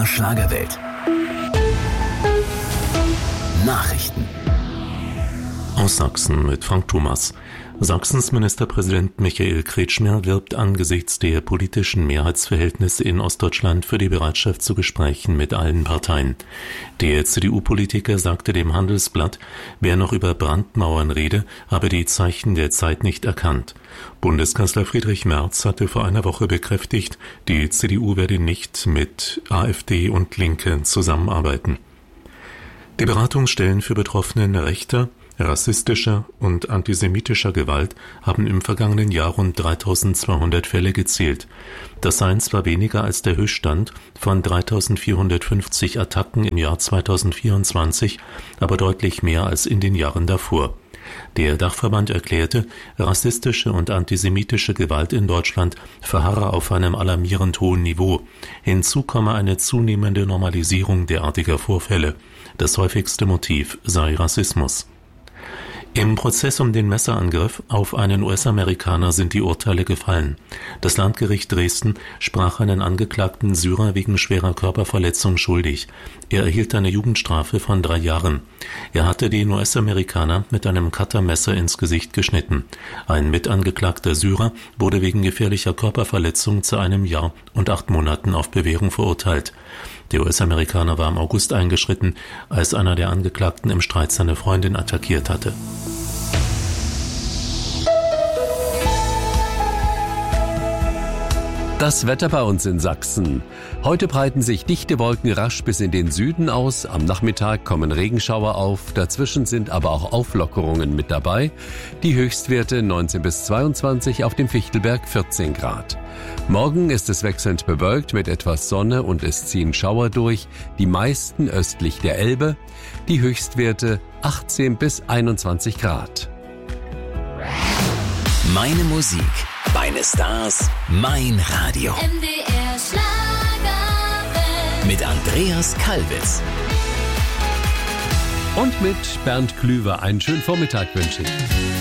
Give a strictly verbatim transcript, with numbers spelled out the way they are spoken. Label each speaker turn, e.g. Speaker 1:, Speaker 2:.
Speaker 1: der Schlagerwelt. Nachrichten
Speaker 2: aus Sachsen mit Frank Thomas. Sachsens Ministerpräsident Michael Kretschmer wirbt angesichts der politischen Mehrheitsverhältnisse in Ostdeutschland für die Bereitschaft zu Gesprächen mit allen Parteien. Der C D U-Politiker sagte dem Handelsblatt, wer noch über Brandmauern rede, habe die Zeichen der Zeit nicht erkannt. Bundeskanzler Friedrich Merz hatte vor einer Woche bekräftigt, die C D U werde nicht mit AfD und Linke zusammenarbeiten. Die Beratungsstellen für Betroffene rechter, rassistischer und antisemitischer Gewalt haben im vergangenen Jahr rund dreitausendzweihundert Fälle gezählt. Das seien zwar weniger als der Höchststand von dreitausendvierhundertfünfzig Attacken im Jahr zweitausendvierundzwanzig, aber deutlich mehr als in den Jahren davor. Der Dachverband erklärte, rassistische und antisemitische Gewalt in Deutschland verharre auf einem alarmierend hohen Niveau. Hinzu komme eine zunehmende Normalisierung derartiger Vorfälle. Das häufigste Motiv sei Rassismus. Im Prozess um den Messerangriff auf einen U S-Amerikaner sind die Urteile gefallen. Das Landgericht Dresden sprach einen angeklagten Syrer wegen schwerer Körperverletzung schuldig. Er erhielt eine Jugendstrafe von drei Jahren. Er hatte den U S-Amerikaner mit einem Cuttermesser ins Gesicht geschnitten. Ein mitangeklagter Syrer wurde wegen gefährlicher Körperverletzung zu einem Jahr und acht Monaten auf Bewährung verurteilt. Der U S-Amerikaner war im August eingeschritten, als einer der Angeklagten im Streit seine Freundin attackiert hatte.
Speaker 3: Das Wetter bei uns in Sachsen. Heute breiten sich dichte Wolken rasch bis in den Süden aus. Am Nachmittag kommen Regenschauer auf. Dazwischen sind aber auch Auflockerungen mit dabei. Die Höchstwerte neunzehn bis zweiundzwanzig, auf dem Fichtelberg vierzehn Grad. Morgen ist es wechselnd bewölkt mit etwas Sonne und es ziehen Schauer durch, die meisten östlich der Elbe. Die Höchstwerte achtzehn bis einundzwanzig Grad.
Speaker 1: Meine Musik, meine Stars, mein Radio.
Speaker 4: M D R Schlagerwelt.
Speaker 1: Mit Andreas Kalbitz.
Speaker 3: Und mit Bernd Klüver einen schönen Vormittag wünsche ich.